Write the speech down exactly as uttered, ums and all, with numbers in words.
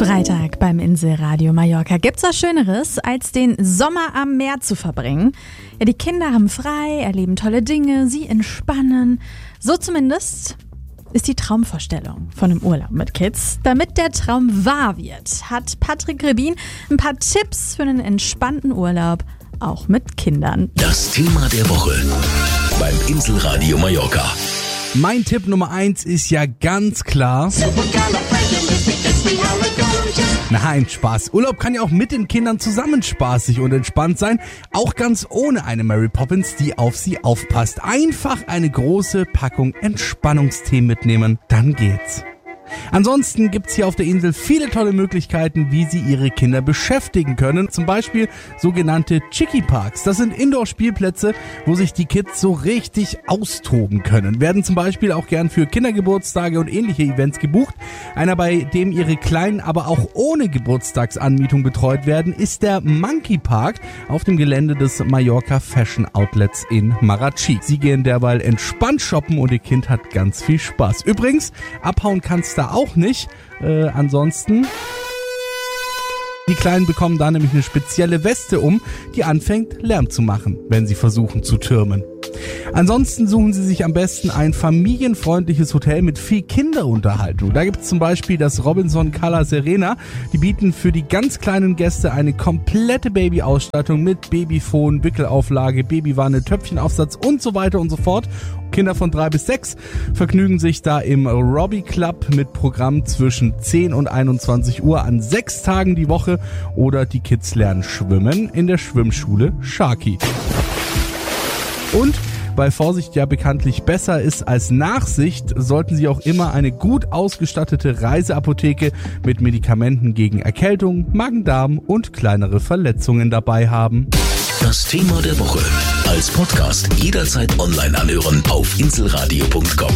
Freitag beim Inselradio Mallorca. Gibt's was Schöneres, als den Sommer am Meer zu verbringen? Ja, die Kinder haben frei, erleben tolle Dinge, sie entspannen. So zumindest ist die Traumvorstellung von einem Urlaub mit Kids. Damit der Traum wahr wird, hat Patrick Rebin ein paar Tipps für einen entspannten Urlaub, auch mit Kindern. Das Thema der Woche beim Inselradio Mallorca. Mein Tipp Nummer eins ist ja ganz klar... Nein, Spaß. Urlaub kann ja auch mit den Kindern zusammen spaßig und entspannt sein. Auch ganz ohne eine Mary Poppins, die auf sie aufpasst. Einfach eine große Packung Entspannungstee mitnehmen, dann geht's. Ansonsten gibt's hier auf der Insel viele tolle Möglichkeiten, wie Sie Ihre Kinder beschäftigen können. Zum Beispiel sogenannte Chicky Parks. Das sind Indoor-Spielplätze, wo sich die Kids so richtig austoben können. Werden zum Beispiel auch gern für Kindergeburtstage und ähnliche Events gebucht. Einer, bei dem Ihre Kleinen aber auch ohne Geburtstagsanmietung betreut werden, ist der Monkey Park auf dem Gelände des Mallorca Fashion Outlets in Marratxí. Sie gehen derweil entspannt shoppen und Ihr Kind hat ganz viel Spaß. Übrigens, abhauen kannst du auch nicht. Äh, ansonsten... Die Kleinen bekommen da nämlich eine spezielle Weste um, die anfängt Lärm zu machen, wenn sie versuchen zu türmen. Ansonsten suchen Sie sich am besten ein familienfreundliches Hotel mit viel Kinderunterhaltung. Da gibt es zum Beispiel das Robinson Cala Serena. Die bieten für die ganz kleinen Gäste eine komplette Babyausstattung mit Babyphone, Wickelauflage, Babywanne, Töpfchenaufsatz und so weiter und so fort. Kinder von drei bis sechs vergnügen sich da im Robbie Club mit Programm zwischen zehn und einundzwanzig Uhr an sechs Tagen die Woche, oder die Kids lernen schwimmen in der Schwimmschule Sharky. Und weil Vorsicht ja bekanntlich besser ist als Nachsicht, sollten Sie auch immer eine gut ausgestattete Reiseapotheke mit Medikamenten gegen Erkältung, Magen-Darm und kleinere Verletzungen dabei haben. Das Thema der Woche als Podcast jederzeit online anhören auf inselradio punkt com.